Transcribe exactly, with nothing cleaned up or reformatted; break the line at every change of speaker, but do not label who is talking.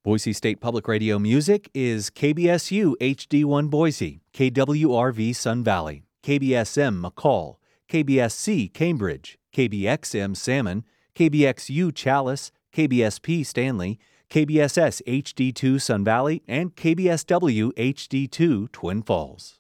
Boise State Public Radio music is K B S U H D one Boise, K W R V Sun Valley, K B S M McCall, K B S C Cambridge, K B X M Salmon, K B X U Chalice, K B S P Stanley, K B S S H D two Sun Valley, and K B S W H D two Twin Falls.